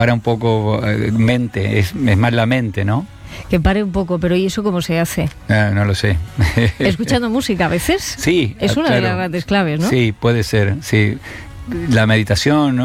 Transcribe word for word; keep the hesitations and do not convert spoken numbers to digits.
Para un poco eh, mente, es, es más la mente, ¿no? Que pare un poco, pero ¿y eso cómo se hace? Ah, no lo sé. ¿Escuchando música a veces? Sí. Es una claro. de las grandes claves, ¿no? Sí, puede ser, sí. La meditación, ¿no?